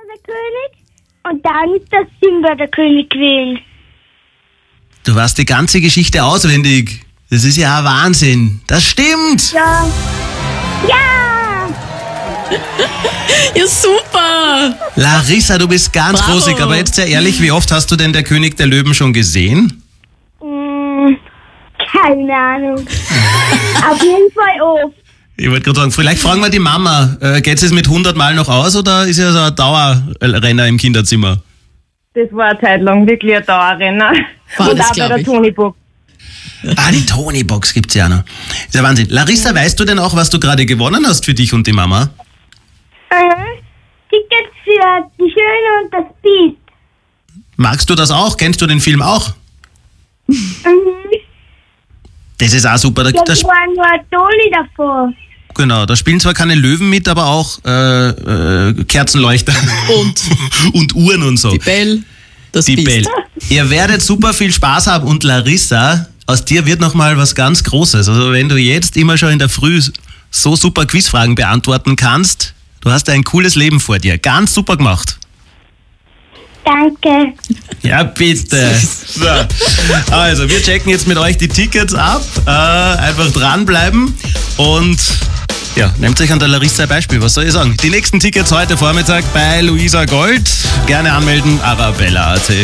der König und dann ist der Simba der König gewesen. Du weißt die ganze Geschichte auswendig. Das ist ja ein Wahnsinn. Das stimmt. Ja. Ja! Ja, super. Larissa, du bist ganz Bravo. großig. Aber jetzt sehr ehrlich, wie oft hast du denn der König der Löwen schon gesehen? Keine Ahnung. Auf jeden Fall oft. Ich wollte gerade sagen, vielleicht fragen wir die Mama, geht es mit 100 Mal noch aus oder ist ja so ein Dauerrenner im Kinderzimmer? Das war eine Zeit lang wirklich ein Dauerrenner. War Und das, auch bei glaub der ich. Tonybox. Ah, die Tony-Box gibt's ja noch. Ist ja Wahnsinn. Larissa, weißt du denn auch, was du gerade gewonnen hast für dich und die Mama? Tickets für die Schöne und das Biest. Magst du das auch? Kennst du den Film auch? Das ist auch super. Ja, das war nur ein Dolly davor. Genau, da spielen zwar keine Löwen mit, aber auch Kerzenleuchter und Uhren und so. Die Belle, das Die Biest. Bell. Ihr werdet super viel Spaß haben und Larissa, aus dir wird nochmal was ganz Großes. Also wenn du jetzt immer schon in der Früh so super Quizfragen beantworten kannst, du hast ein cooles Leben vor dir. Ganz super gemacht. Danke. Ja, bitte. So. Also, wir checken jetzt mit euch die Tickets ab. Einfach dranbleiben und ja, nehmt euch an der Larissa ein Beispiel. Was soll ich sagen? Die nächsten Tickets heute Vormittag bei Luisa Gold. Gerne anmelden, arabella.at.